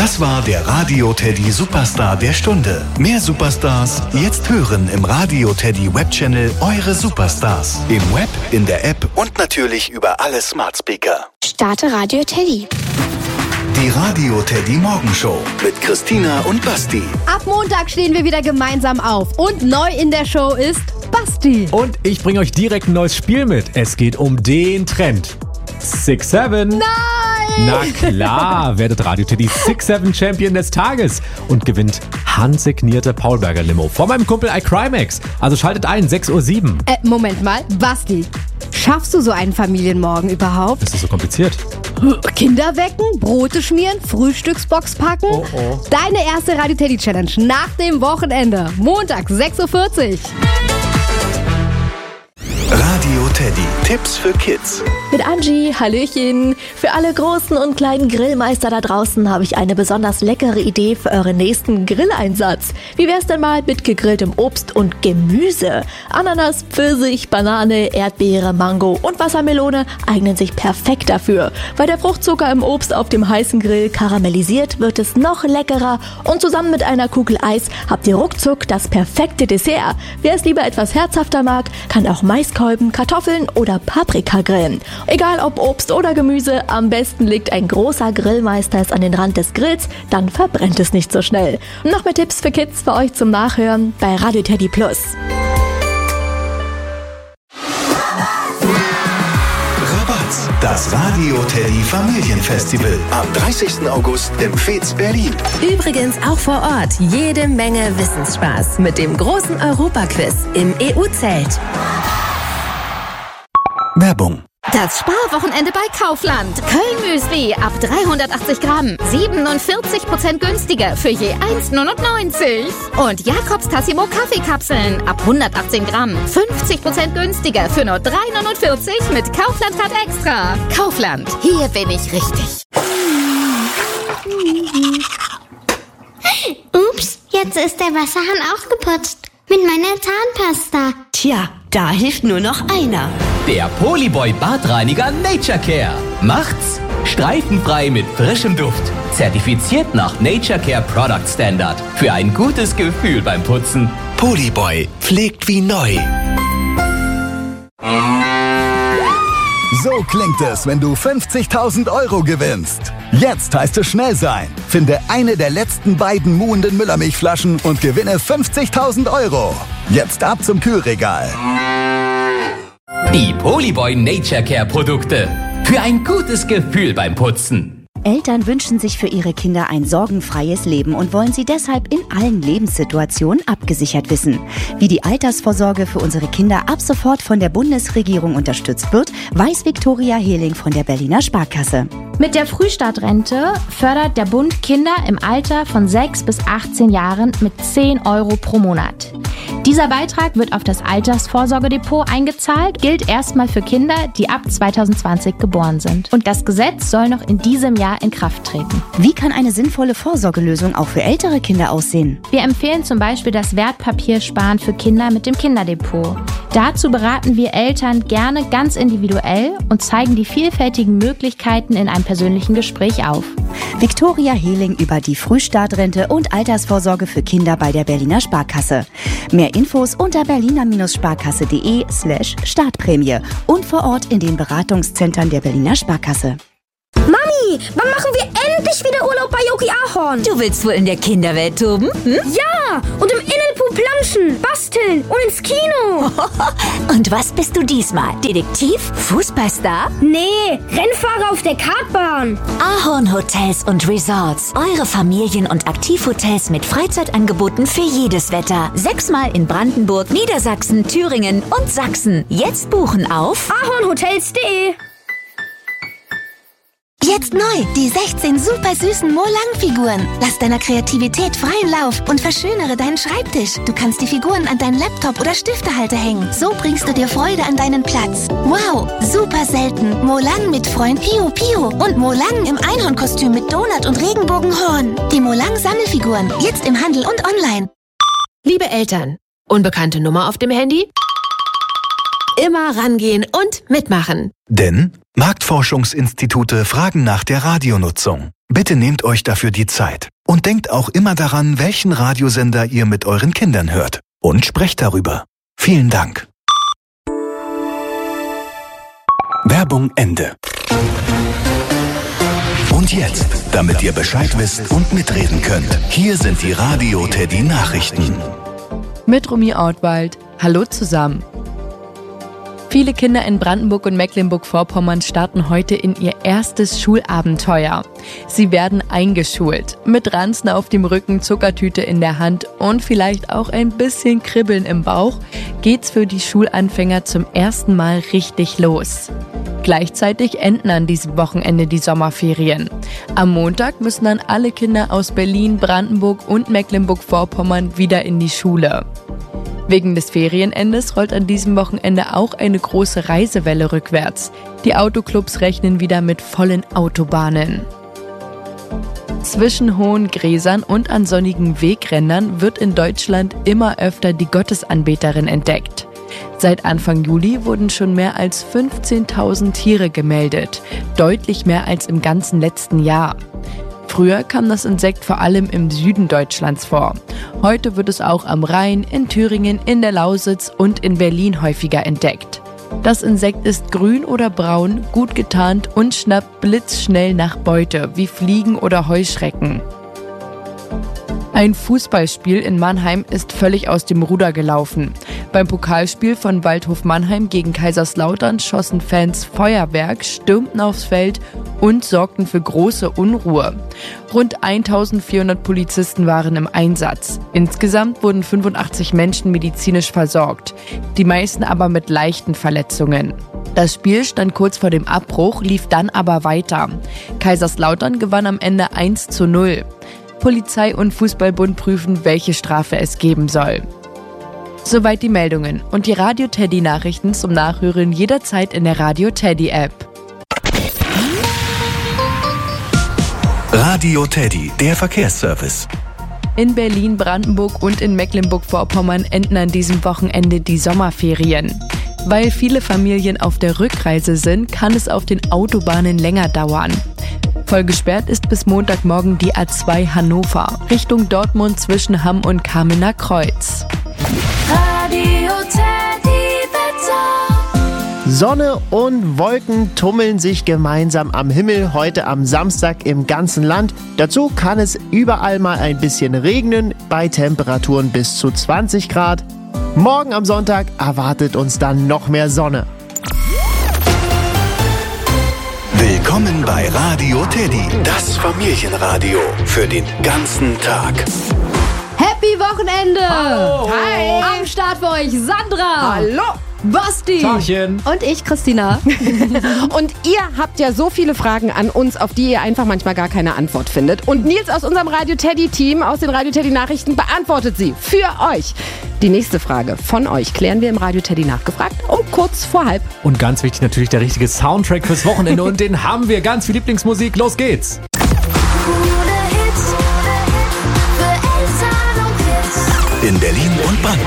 Das war der Radio Teddy Superstar der Stunde. Mehr Superstars jetzt hören im Radio Teddy Webchannel Eure Superstars. Im Web, in der App und natürlich über alle Smart Speaker. Starte Radio Teddy. Die Radio Teddy Morgenshow mit Christina und Basti. Ab Montag stehen wir wieder gemeinsam auf. Und neu in der Show ist Basti. Und ich bringe euch direkt ein neues Spiel mit. Es geht um den Trend. 6-7. Nein! Na klar, werdet Radio Teddy 6-7 Champion des Tages und handsignierte Paulberger Limo von meinem Kumpel iCrimex. Also schaltet ein, 6:07 Uhr. Moment mal, Basti, schaffst du so einen Familienmorgen überhaupt? Ist das so kompliziert? Kinder wecken, Brote schmieren, Frühstücksbox packen? Oh. Deine erste Radio Teddy Challenge nach dem Wochenende. Montag, 6:40 Uhr. Radio Teddy. Tipps für Kids. Mit Angie, hallöchen. Für alle großen und kleinen Grillmeister da draußen habe ich eine besonders leckere Idee für euren nächsten Grilleinsatz. Wie wär's denn mal mit gegrilltem Obst und Gemüse? Ananas, Pfirsich, Banane, Erdbeere, Mango und Wassermelone eignen sich perfekt dafür. Weil der Fruchtzucker im Obst auf dem heißen Grill karamellisiert, wird es noch leckerer und zusammen mit einer Kugel Eis habt ihr ruckzuck das perfekte Dessert. Wer es lieber etwas herzhafter mag, kann auch Maiskolben, Kartoffeln oder Paprika grillen. Egal ob Obst oder Gemüse, am besten legt ein großer Grillmeister es an den Rand des Grills, dann verbrennt es nicht so schnell. Noch mehr Tipps für Kids für euch zum Nachhören bei Radio Teddy Plus. Rabatz. Das Radio Teddy Familienfestival am 30. August im Fez Berlin. Übrigens auch vor Ort jede Menge Wissensspaß mit dem großen Europaquiz im EU-Zelt. Werbung. Das Sparwochenende bei Kaufland. Köln-Müsli ab 380 Gramm. 47% günstiger für je 1,99. Und Jakobs Tassimo Kaffeekapseln ab 118 Gramm. 50% günstiger für nur 3,49 mit Kaufland-Card Extra. Kaufland, hier bin ich richtig. Ups, jetzt ist der Wasserhahn auch geputzt. Mit meiner Zahnpasta. Tja, da hilft nur noch einer. Der Polyboy Badreiniger Nature Care. Macht's streifenfrei mit frischem Duft. Zertifiziert nach Nature Care Product Standard. Für ein gutes Gefühl beim Putzen. Polyboy pflegt wie neu. So klingt es, wenn du 50.000 Euro gewinnst. Jetzt heißt es schnell sein. Finde eine der letzten beiden muhenden Müllermilchflaschen und gewinne 50.000 Euro. Jetzt ab zum Kühlregal. Die Polyboy Nature Care Produkte. Für ein gutes Gefühl beim Putzen. Eltern wünschen sich für ihre Kinder ein sorgenfreies Leben und wollen sie deshalb in allen Lebenssituationen abgesichert wissen. Wie die Altersvorsorge für unsere Kinder ab sofort von der Bundesregierung unterstützt wird, weiß Viktoria Hehling von der Berliner Sparkasse. Mit der Frühstartrente fördert der Bund Kinder im Alter von 6 bis 18 Jahren mit 10 Euro pro Monat. Dieser Beitrag wird auf das Altersvorsorgedepot eingezahlt, gilt erstmal für Kinder, die ab 2020 geboren sind. Und das Gesetz soll noch in diesem Jahr in Kraft treten. Wie kann eine sinnvolle Vorsorgelösung auch für ältere Kinder aussehen? Wir empfehlen zum Beispiel das Wertpapiersparen für Kinder mit dem Kinderdepot. Dazu beraten wir Eltern gerne ganz individuell und zeigen die vielfältigen Möglichkeiten in einem persönlichen Gespräch auf. Viktoria Hehling über die Frühstartrente und Altersvorsorge für Kinder bei der Berliner Sparkasse. Mehr Infos unter berliner-sparkasse.de/Startprämie und vor Ort in den Beratungszentren der Berliner Sparkasse. Mami, wann machen wir endlich wieder Urlaub bei Yogi Ahorn? Du willst wohl in der Kinderwelt toben? Ja, und im Innenpool planschen, basteln und ins Kino. Und was bist du diesmal? Detektiv? Fußballstar? Nee, Rennfahrer auf der Kartbahn. Ahorn Hotels und Resorts. Eure Familien- und Aktivhotels mit Freizeitangeboten für jedes Wetter. 6-mal in Brandenburg, Niedersachsen, Thüringen und Sachsen. Jetzt buchen auf ahornhotels.de. Jetzt neu, die 16 super süßen Molang-Figuren. Lass deiner Kreativität freien Lauf und verschönere deinen Schreibtisch. Du kannst die Figuren an deinen Laptop oder Stiftehalter hängen. So bringst du dir Freude an deinen Platz. Wow, super selten. Molang mit Freund Pio Pio und Molang im Einhornkostüm mit Donut und Regenbogenhorn. Die Molang-Sammelfiguren, jetzt im Handel und online. Liebe Eltern, unbekannte Nummer auf dem Handy? Immer rangehen und mitmachen. Denn Marktforschungsinstitute fragen nach der Radionutzung. Bitte nehmt euch dafür die Zeit. Und denkt auch immer daran, welchen Radiosender ihr mit euren Kindern hört. Und sprecht darüber. Vielen Dank. Werbung Ende. Und jetzt, damit ihr Bescheid wisst und mitreden könnt, hier sind die Radio Teddy Nachrichten. Mit Romy Ortwald. Hallo zusammen. Viele Kinder in Brandenburg und Mecklenburg-Vorpommern starten heute in ihr erstes Schulabenteuer. Sie werden eingeschult. Mit Ranzen auf dem Rücken, Zuckertüte in der Hand und vielleicht auch ein bisschen Kribbeln im Bauch geht's für die Schulanfänger zum ersten Mal richtig los. Gleichzeitig enden an diesem Wochenende die Sommerferien. Am Montag müssen dann alle Kinder aus Berlin, Brandenburg und Mecklenburg-Vorpommern wieder in die Schule. Wegen des Ferienendes rollt an diesem Wochenende auch eine große Reisewelle rückwärts. Die Autoclubs rechnen wieder mit vollen Autobahnen. Zwischen hohen Gräsern und an sonnigen Wegrändern wird in Deutschland immer öfter die Gottesanbeterin entdeckt. Seit Anfang Juli wurden schon mehr als 15.000 Tiere gemeldet, deutlich mehr als im ganzen letzten Jahr. Früher kam das Insekt vor allem im Süden Deutschlands vor. Heute wird es auch am Rhein, in Thüringen, in der Lausitz und in Berlin häufiger entdeckt. Das Insekt ist grün oder braun, gut getarnt und schnappt blitzschnell nach Beute, wie Fliegen oder Heuschrecken. Ein Fußballspiel in Mannheim ist völlig aus dem Ruder gelaufen. Beim Pokalspiel von Waldhof Mannheim gegen Kaiserslautern schossen Fans Feuerwerk, stürmten aufs Feld und sorgten für große Unruhe. Rund 1400 Polizisten waren im Einsatz. Insgesamt wurden 85 Menschen medizinisch versorgt, die meisten aber mit leichten Verletzungen. Das Spiel stand kurz vor dem Abbruch, lief dann aber weiter. Kaiserslautern gewann am Ende 1:0. Polizei und Fußballbund prüfen, welche Strafe es geben soll. Soweit die Meldungen und die Radio Teddy Nachrichten zum Nachhören jederzeit in der Radio Teddy App. Radio Teddy, der Verkehrsservice. In Berlin, Brandenburg und in Mecklenburg-Vorpommern enden an diesem Wochenende die Sommerferien. Weil viele Familien auf der Rückreise sind, kann es auf den Autobahnen länger dauern. Voll gesperrt ist bis Montagmorgen die A2 Hannover, Richtung Dortmund zwischen Hamm und Kamener Kreuz. Radio Teddy Wetter. Sonne und Wolken tummeln sich gemeinsam am Himmel heute am Samstag im ganzen Land. Dazu kann es überall mal ein bisschen regnen, bei Temperaturen bis zu 20 Grad. Morgen am Sonntag erwartet uns dann noch mehr Sonne. Willkommen bei Radio Teddy, das Familienradio für den ganzen Tag. Happy Wochenende! Hallo! Hi! Am Start für euch Sandra! Hallo! Basti! Tagchen! Und ich, Christina. Und ihr habt ja so viele Fragen an uns, auf die ihr einfach manchmal gar keine Antwort findet. Und Nils aus unserem Radio Teddy Team, aus den Radio Teddy Nachrichten, beantwortet sie für euch. Die nächste Frage von euch klären wir im Radio Teddy nachgefragt um kurz vor 12:30. Und ganz wichtig natürlich der richtige Soundtrack fürs Wochenende und den haben wir. Ganz viel Lieblingsmusik. Los geht's! In Berlin und Brandenburg.